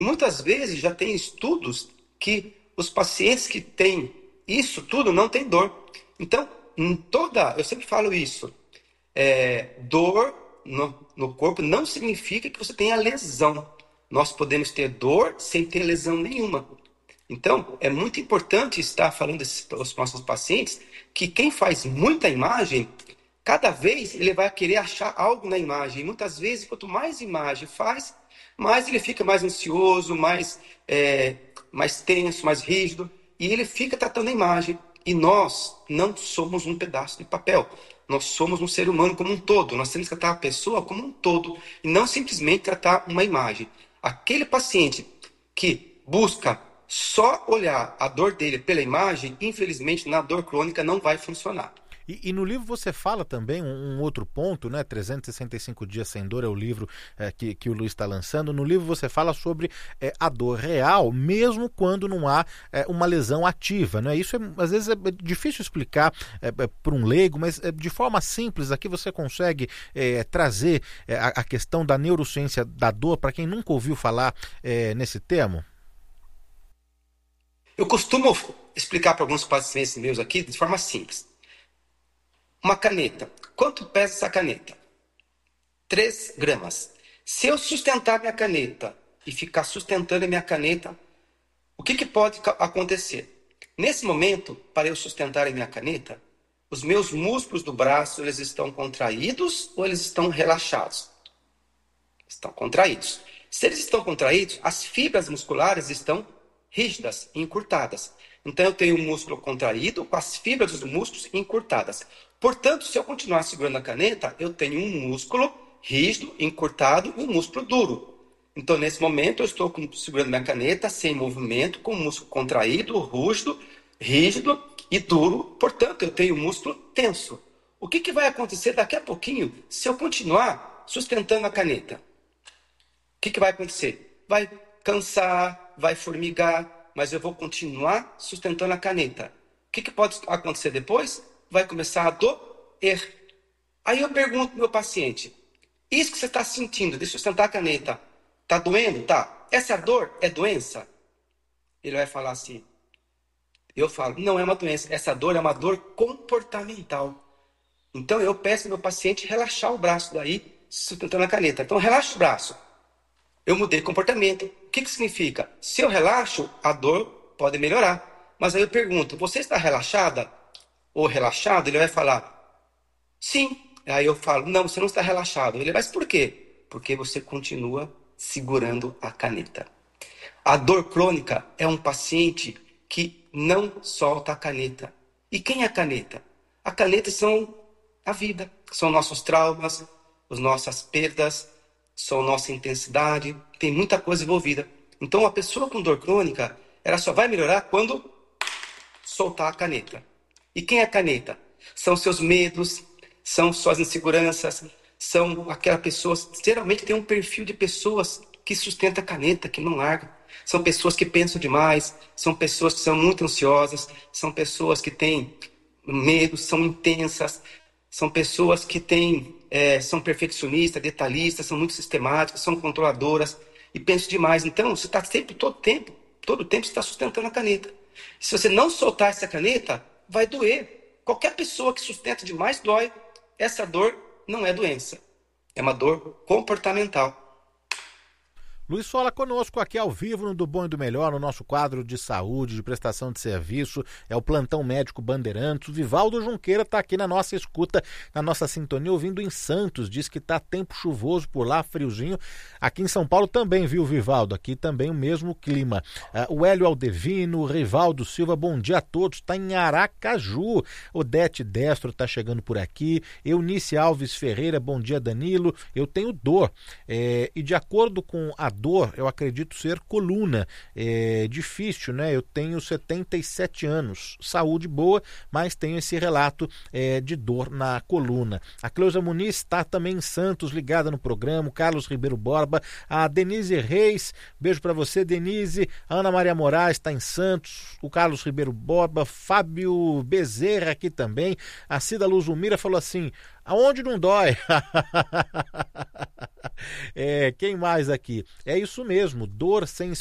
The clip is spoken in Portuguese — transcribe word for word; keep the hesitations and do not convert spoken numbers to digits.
Muitas vezes já tem estudos que os pacientes que têm isso tudo não têm dor. Então, em toda, eu sempre falo isso, é, dor no, no corpo não significa que você tenha lesão. Nós podemos ter dor sem ter lesão nenhuma. Então, é muito importante estar falando para os nossos pacientes que quem faz muita imagem, cada vez ele vai querer achar algo na imagem. E muitas vezes, quanto mais imagem faz, mais ele fica mais ansioso, mais, é, mais tenso, mais rígido. E ele fica tratando a imagem. E nós não somos um pedaço de papel. Nós somos um ser humano como um todo. Nós temos que tratar a pessoa como um todo. E não simplesmente tratar uma imagem. Aquele paciente que busca só olhar a dor dele pela imagem, infelizmente, na dor crônica não vai funcionar. E, e no livro você fala também um, um outro ponto, né? trezentos e sessenta e cinco Dias Sem Dor é o livro é, que, que o Luiz está lançando. No livro você fala sobre é, a dor real, mesmo quando não há é, uma lesão ativa, né? Isso é, às vezes é difícil explicar é, é, para um leigo, mas é, de forma simples aqui você consegue é, trazer é, a, a questão da neurociência da dor para quem nunca ouviu falar é, nesse termo? Eu costumo explicar para alguns pacientes meus aqui de forma simples. Uma caneta. Quanto pesa essa caneta? três gramas. Se eu sustentar minha caneta e ficar sustentando a minha caneta, o que, que pode acontecer? Nesse momento, para eu sustentar a minha caneta, os meus músculos do braço eles estão contraídos ou eles estão relaxados? Estão contraídos. Se eles estão contraídos, as fibras musculares estão rígidas e encurtadas. Então, eu tenho o músculo contraído com as fibras dos músculos encurtadas. Portanto, se eu continuar segurando a caneta, eu tenho um músculo rígido, encurtado e um músculo duro. Então, nesse momento, eu estou segurando minha caneta sem movimento, com o músculo contraído, rígido, rígido e duro. Portanto, eu tenho o músculo tenso. O que, que vai acontecer daqui a pouquinho se eu continuar sustentando a caneta? O que, que vai acontecer? Vai cansar, vai formigar, mas eu vou continuar sustentando a caneta. O que, que pode acontecer depois? Vai começar a doer. Aí eu pergunto para o meu paciente, isso que você está sentindo de sustentar a caneta, está doendo? Tá. Essa dor é doença? Ele vai falar assim, eu falo, não é uma doença, essa dor é uma dor comportamental. Então eu peço ao meu paciente relaxar o braço daí, sustentando a caneta. Então relaxa o braço. Eu mudei comportamento. O que, que significa? Se eu relaxo, a dor pode melhorar. Mas aí eu pergunto, você está relaxada ou relaxado? Ele vai falar, sim. Aí eu falo, não, você não está relaxado. Ele vai, mas por quê? Porque você continua segurando a caneta. A dor crônica é um paciente que não solta a caneta. E quem é a caneta? A caneta são a vida, são nossos traumas, as nossas perdas, são nossa intensidade, tem muita coisa envolvida. Então, a pessoa com dor crônica, ela só vai melhorar quando soltar a caneta. E quem é a caneta? São seus medos, são suas inseguranças, são aquela pessoa, geralmente tem um perfil de pessoas que sustenta a caneta, que não larga. São pessoas que pensam demais, são pessoas que são muito ansiosas, são pessoas que têm medo, são intensas, são pessoas que têm, é, são perfeccionistas, detalhistas, são muito sistemáticas, são controladoras e pensam demais. Então, você está sempre, todo tempo, todo tempo você está sustentando a caneta. Se você não soltar essa caneta, vai doer. Qualquer pessoa que sustenta demais dói. Essa dor não é doença, é uma dor comportamental. Luiz Sola conosco aqui ao vivo no Do Bom e do Melhor, no nosso quadro de saúde, de prestação de serviço, é o Plantão Médico Bandeirantes. O Vivaldo Junqueira está aqui na nossa escuta, na nossa sintonia, ouvindo em Santos, diz que está tempo chuvoso por lá, friozinho. Aqui em São Paulo também, viu, Vivaldo? Aqui também o mesmo clima. Uh, o Hélio Aldevino, o Rivaldo Silva, bom dia a todos, está em Aracaju. Odete Destro está chegando por aqui. Eunice Alves Ferreira, bom dia, Danilo. Eu tenho dor, é, e de acordo com a dor, eu acredito ser coluna. É difícil, né? Eu tenho setenta e sete anos, saúde boa, mas tenho esse relato é, de dor na coluna. A Cleusa Muniz está também em Santos, ligada no programa. O Carlos Ribeiro Borba, a Denise Reis, beijo para você, Denise. A Ana Maria Moraes está em Santos, o Carlos Ribeiro Borba, Fábio Bezerra aqui também. A Cida Luzumira falou assim, Aonde não dói? É, quem mais aqui? É isso mesmo, dor sem